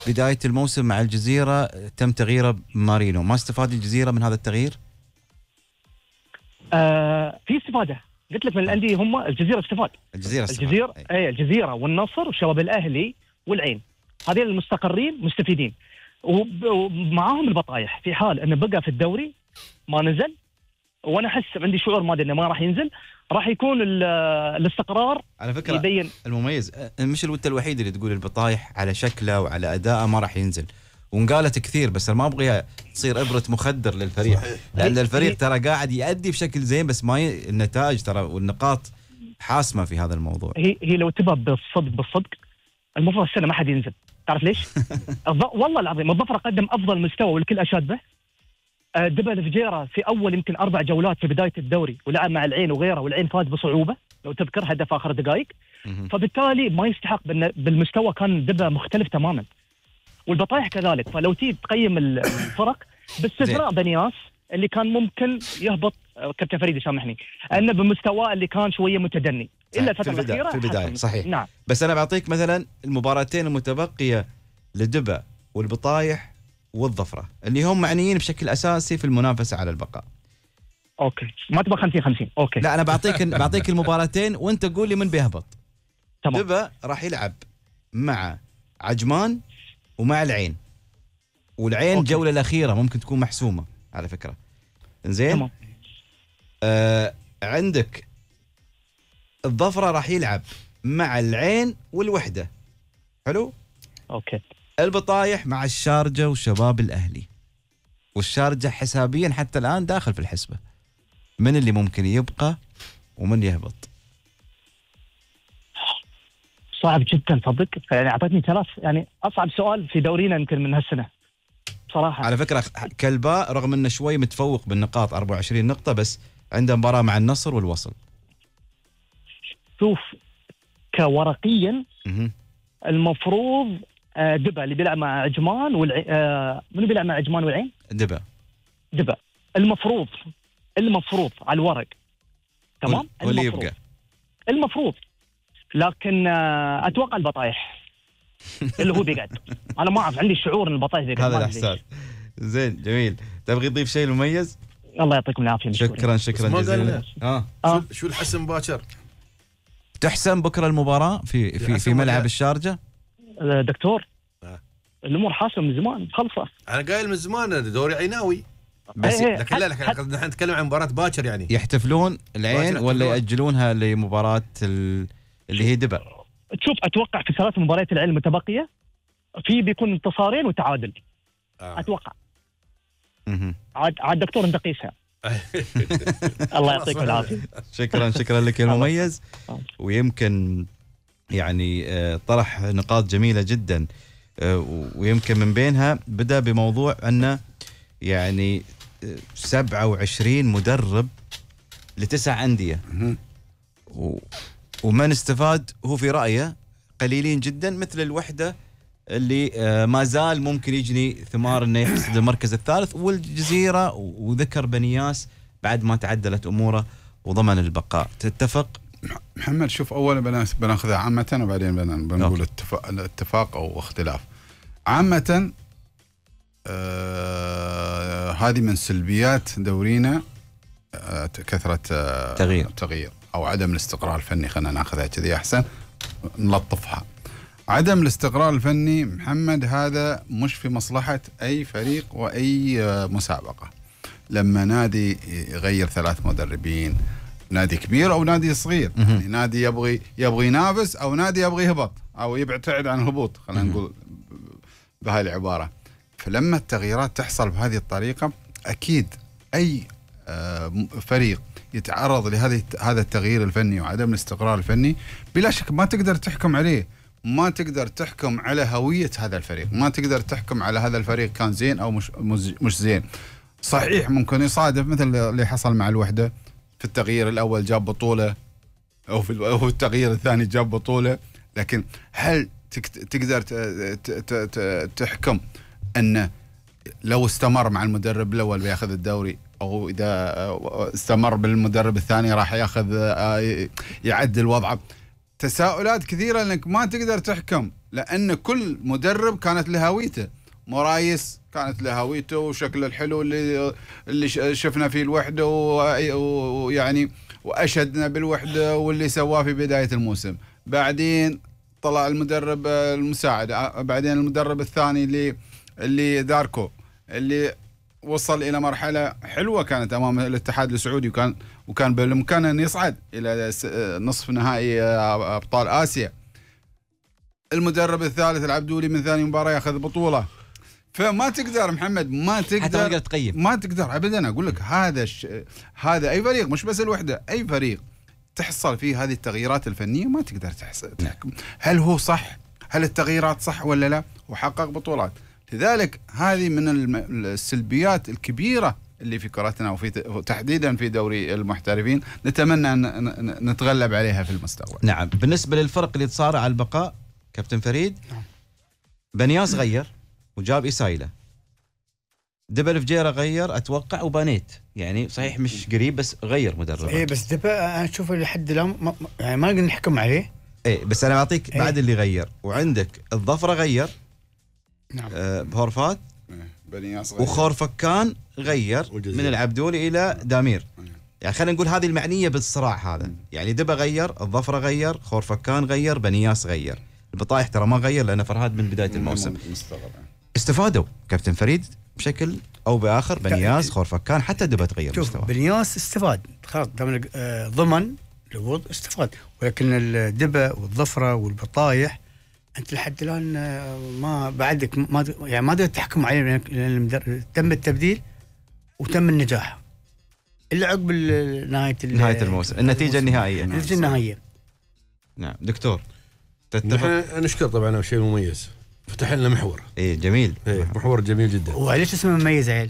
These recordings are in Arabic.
بداية الموسم مع الجزيرة تم تغييره بمارينو، ما استفاد الجزيرة من هذا التغيير؟ في استفاده، قلت لك من الانديه هم الجزيره استفاد. الجزيرة الجزيره والنصر وشباب الاهلي والعين، هذين المستقرين مستفيدين، ومعاهم البطايح في حال انه بقى في الدوري ما نزل، وانا احس عندي شعور مادي انه ما راح ينزل، راح يكون الاستقرار. على فكرة يبين المميز مش انت الوحيد اللي تقول البطايح على شكله وعلى اداءه ما راح ينزل، وانقالت كثير، بس انا ما ابغيها تصير ابره مخدر للفريق، لان الفريق ترى قاعد يؤدي بشكل زين، بس ما النتائج ترى والنقاط حاسمه في هذا الموضوع. هي لو تبى بالصدق المفروض السنه ما حد ينزل، تعرف ليش؟ والله العظيم الظفره قدم افضل مستوى والكل اشاد به. دبا الفجيره في اول يمكن 4 جولات في بدايه الدوري ولعب مع العين وغيره، والعين فاز بصعوبه لو تذكر، هدف اخر دقائق. فبالتالي ما يستحق بالمستوى، كان دبا مختلف تماما، والبطايح كذلك. فلو تيجي تقيم الفرق باستثناء بنياس اللي كان ممكن يهبط، كابتن فريد يسامحني، انه بمستواه اللي كان شويه متدني الا الفتره الاخيره في البدايه صحيح. نعم. بس انا بعطيك مثلا المباراتين المتبقيه لدبا والبطايح والظفره اللي هم معنيين بشكل اساسي في المنافسه على البقاء. اوكي، ما تبغى 50-50. اوكي لا انا بعطيك المباراتين وانت قول لي من بيهبط. تمام. دبا راح يلعب مع عجمان ومع العين، والعين الجوله الاخيره ممكن تكون محسومه على فكره. زين. تمام. عندك الظفره راح يلعب مع العين والوحده. حلو. اوكي. البطايح مع الشارجه وشباب الاهلي، والشارجه حسابيا حتى الان داخل في الحسبه. من اللي ممكن يبقى ومن يهبط؟ صعب جدا صدق، يعني اعطيتني 3، يعني اصعب سؤال في دورينا يمكن من هالسنه صراحه. على فكره كلباء رغم انه شوي متفوق بالنقاط 24 نقطه، بس عنده مباراه مع النصر والوصل. شوف كورقيا المفروض دبا اللي بيلعب مع عجمان منو بيلعب مع عجمان والعين؟ دبا المفروض على الورق. تمام. واللي يبقى المفروض، لكن اتوقع البطايح اللي هو بيقعد. انا ما اعرف، عندي شعور ان البطايح بيقعد. هذا الاحساس. زين جميل. تبغي تضيف شيء مميز؟ الله يعطيكم العافيه. شكرا جزيلا. شو الحسم باكر؟ تحسم بكره المباراه في ملعب الشارجه. دكتور الامور حاسمه من زمان، خلصه. انا قايل من زمان دوري عيناوي، بس لكن لا نحن نتكلم عن مباراه باكر. يعني يحتفلون العين ولا ياجلونها لمباراه اللي هي دبا؟ تشوف اتوقع في 3 مباريات العين المتبقيه بيكون انتصارين وتعادل. اتوقع. عاد دكتور انت قيسها. الله يعطيكم العافيه. شكرا لك يا المميز. ويمكن يعني طرح نقاط جميله جدا، ويمكن من بينها بدا بموضوع انه يعني 27 مدرب ل9 أندية، ومن استفاد هو في رأيه قليلين جدا، مثل الوحدة اللي ما زال ممكن يجني ثمار انه يحصد المركز الثالث، والجزيرة وذكر بنياس بعد ما تعدلت اموره وضمن البقاء. تتفق محمد؟ شوف اولا بناخذها عامة وبعدين بنقول اتفاق او اختلاف. عامة هذه من سلبيات دورينا، كثرة تغيير أو عدم الاستقرار الفني. خلينا ناخذها كذي أحسن، نلطفها. عدم الاستقرار الفني محمد هذا مش في مصلحة أي فريق وأي مسابقة. لما نادي يغير 3 مدربين، نادي كبير أو نادي صغير، يعني نادي يبغي ينافس أو نادي يبغي يهبط أو يبتعد عن الهبوط، خلينا نقول بهاي العبارة. فلما التغييرات تحصل بهذه الطريقة، أكيد أي فريق يتعرض لهذا التغيير الفني وعدم الاستقرار الفني، بلا شك ما تقدر تحكم عليه، ما تقدر تحكم على هوية هذا الفريق، ما تقدر تحكم على هذا الفريق كان زين أو مش زين. صحيح ممكن يصادف مثل اللي حصل مع الوحدة، في التغيير الأول جاب بطولة أو في التغيير الثاني جاب بطولة، لكن هل تقدر تحكم أن لو استمر مع المدرب الأول بياخذ الدوري، أو إذا استمر بالمدرب الثاني راح ياخذ يعدل وضعه؟ تساؤلات كثيرة، لأنك ما تقدر تحكم لان كل مدرب كانت له هويته. مرايس كانت له هويته وشكله الحلو اللي شفنا فيه الوحده ويعني واشدنا بالوحده واللي سواه في بدايه الموسم. بعدين طلع المدرب المساعد، بعدين المدرب الثاني اللي داركو اللي وصل الى مرحله حلوه كانت امام الاتحاد السعودي، وكان بالامكانه ان يصعد الى نصف نهائي ابطال اسيا. المدرب الثالث العبدولي من ثاني مباراه ياخذ بطوله. فما تقدر محمد، ما تقدر تقيم، ما تقدر ابدا. اقول لك هذا اي فريق، مش بس الوحده، اي فريق تحصل فيه هذه التغييرات الفنيه ما تقدر تحكم هل هو صح، هل التغييرات صح ولا لا، وحقق بطولات. لذلك هذه من السلبيات الكبيره اللي في كرتنا وفي تحديدا في دوري المحترفين، نتمنى ان نتغلب عليها في المستقبل. نعم. بالنسبه للفرق اللي تصارع على البقاء كابتن فريد، بنياس غير وجاب إسايلة، دبل فجيرة غير اتوقع، وبانيت يعني صحيح مش قريب بس غير مدرب. ايه بس دبل انا اشوف لحد الان يعني ما نقدر نحكم عليه. ايه بس انا بعطيك بعد اللي غير. وعندك الظفرة غير، نعم، بهورفات، بنياس غير، وخور فكان غير من العبدولي الى دامير. يعني خلينا نقول هذه المعنيه بالصراع هذا. يعني دبا غير، الظفرة غير، خور فكان غير، بنياس غير. البطايح ترى ما غير لان فرهاد من بدايه الموسم. استفادوا كابتن فريد بشكل او باخر، بنياس، خور فكان، حتى دبا تغير مستواه. بنياس استفاد خلاص، ضمن الوضع استفاد، ولكن الدبا والظفرة والبطايح انت لحد الان ما بعدك ما تقدر تحكم عليه، لان تم التبديل وتم النجاح الا عقب نهايه الموسم، النتيجه النهائيه. النتيجه النهائيه. نعم دكتور، نحن نشكر طبعا شيء مميز، فتح لنا محور. ايه جميل، محور جميل جدا. وليش اسمه مميز عيل؟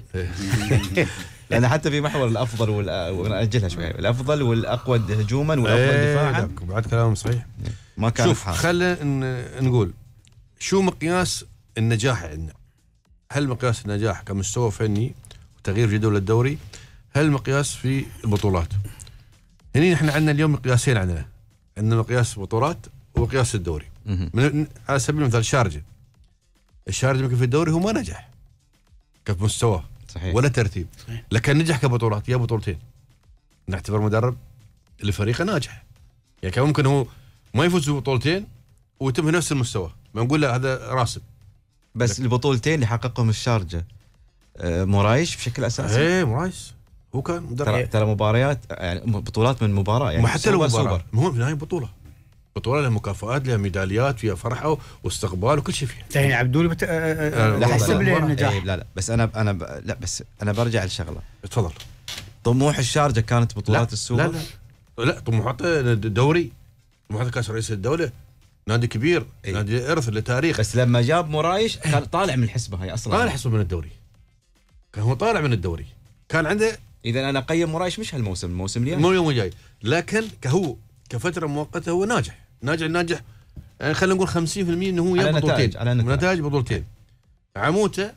لان حتى في محور الافضل ونأجلها شوي، الافضل والاقود هجوما والافضل دفاعا. بعد كلام صحيح. ما كان. شوف خلينا نقول شو مقياس النجاح عندنا. هل مقياس النجاح كمستوى فني وتغيير جدول الدوري؟ هل مقياس في البطولات؟ هني نحن عندنا اليوم مقياسين، عندنا مقياس بطولات ومقياس الدوري. على سبيل المثال الشارجة يمكن في الدوري هو ما نجح كمستوى صحيح ولا ترتيب، لكن نجح كبطولات. يا بطولتين نعتبر مدرب لفريقه ناجح. يعني كان ممكن هو ما يفوز ببطولتين ويتم نفس المستوى، ما نقول له هذا راسب. بس البطولتين اللي حققهم الشارجة مرايش بشكل اساسي. ايه مرايش هو كان مدرب. ترى مباريات يعني بطولات من مباراه، يعني حتى لو مباراه المهم في النهايه بطوله لها مكافآت، لها ميداليات، فيها فرحه واستقبال وكل شيء فيها. يعني عبدولي حسب لي النجاح. لا بس انا برجع لشغله. تفضل. طموح الشارجة كانت بطولات السوبر. لا طموحات الدوري، طموحات كاس رئيس الدوله، نادي كبير، نادي ارث لتاريخ. بس لما جاب مرايش كان طالع من الحسبه، هاي اصلا طالع حسبه من الدوري، كان هو طالع من الدوري، كان عنده. اذا انا اقيم مرايش مش هالموسم، الموسم الجاي، مو اليوم الجاي، لكن كهو كفتره مؤقته هو ناجح يعني خلينا نقول 50% انه هو يا بطولتين، على نتائج بطولتين. عموته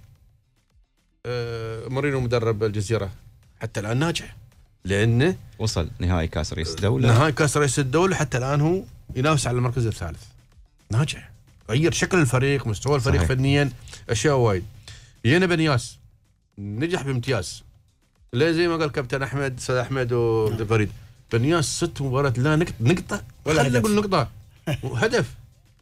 مورينو مدرب الجزيره حتى الان ناجح، لانه وصل نهائي كاس رئيس الدوله، حتى الان هو ينافس على المركز الثالث. ناجح، غير شكل الفريق، مستوى الفريق صحيح. فنيا اشياء وايد. يجينا بنياس نجح بامتياز، ليه زي ما قال كابتن احمد استاذ احمد وفريد، بنياس 6 مباريات لا نقطه ولا خلينا نقول نقطه هدف.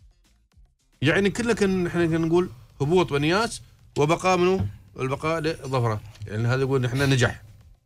يعني كلنا احنا نقول هبوط بنياس وبقاء منه البقاء للظفره، يعني هذا يقول احنا نجح.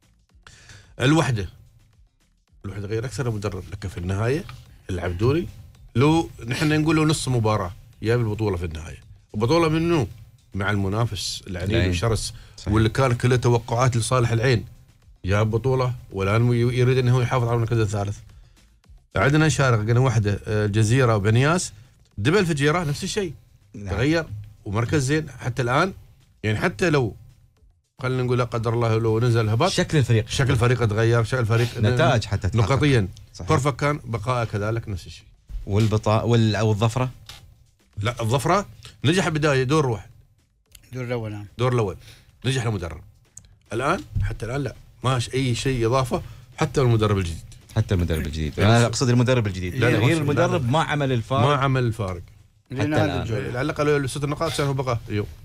الوحده غير اكثر مدرب، لك في النهايه العبدولي لو نحن نقول له نص مباراه جاب البطوله في النهايه، وبطوله منه مع المنافس العنيد والشرس واللي كان كله توقعات لصالح العين، جاب بطوله والان يريد انه يحافظ على المركز الثالث. عندنا شارق قلنا وحده الجزيره وبنياس، دبل فجيره نفس الشيء تغير ومركز زين حتى الان. يعني حتى لو خلينا نقول لا قدر الله لو نزل هبط، شكل الفريق تغير، شكل الفريق نتائج حتى نقطيا. خرفة كان بقاء كذلك نفس الشيء. والظفره لا الظفره نجح بدايه دور واحد، دور الاول نجح المدرب. الان حتى الان لا ماش اي شيء اضافه، حتى المدرب الجديد انا اقصد المدرب الجديد. غير المدرب ما عمل الفارق. لان هذا الجوله على الاقل 6 نقاط كان هو بقى اليوم.